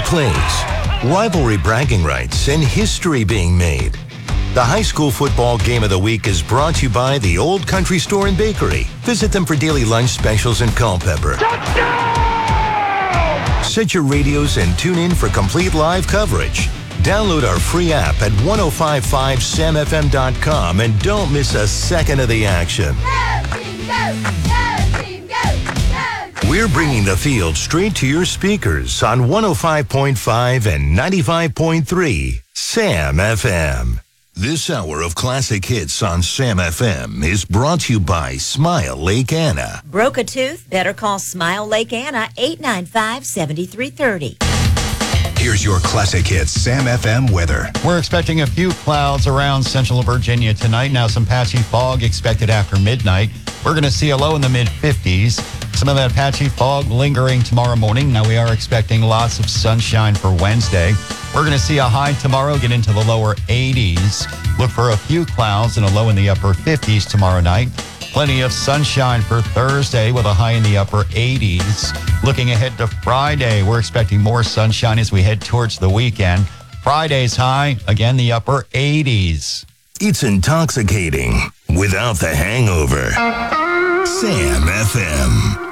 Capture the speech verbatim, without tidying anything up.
plays, rivalry bragging rights, and history being made. The high school football game of the week is brought to you by the Old Country Store and Bakery. Visit them for daily lunch specials in Culpeper. Touchdown! Set your radios and tune in for complete live coverage. Download our free app at ten fifty-five sam f m dot com and don't miss a second of the action. Go, team, go! Go, team, go! Go, team, We're bringing the field straight to your speakers on one oh five point five and ninety-five point three Sam F M. This hour of classic hits on Sam F M is brought to you by Smile Lake Anna. Broke a tooth? Better call Smile Lake Anna, eight nine five, seven three three oh. Here's your classic hits Sam F M weather. We're expecting a few clouds around central Virginia tonight. Now some patchy fog expected after midnight. We're going to see a low in the mid fifties. Some of that patchy fog lingering tomorrow morning. Now we are expecting lots of sunshine for Wednesday. We're going to see a high tomorrow, get into the lower eighties. Look for a few clouds and a low in the upper fifties tomorrow night. Plenty of sunshine for Thursday with a high in the upper eighties. Looking ahead to Friday, we're expecting more sunshine as we head towards the weekend. Friday's high, again, the upper eighties. It's intoxicating without the hangover. Sam F M.